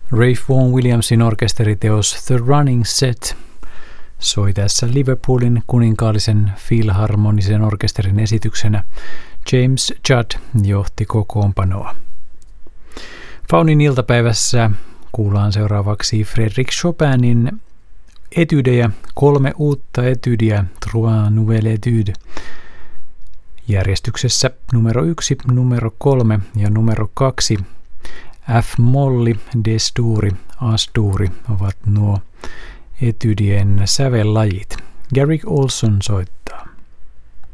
Ralph Vaughan Williamsin orkesteriteos The Running Set soi tässä Liverpoolin kuninkaallisen filharmonisen orkesterin esityksenä. James Judd johti kokoonpanoa. Faunin iltapäivässä kuullaan seuraavaksi Frédéric Chopinin etydejä, 3 uutta etydiä, 3 nouvelles études, järjestyksessä numero 1, numero 3 ja numero 2. F-molli, D-duuri, A-duuri ovat nuo etydien sävellajit. Garrick Olson soittaa.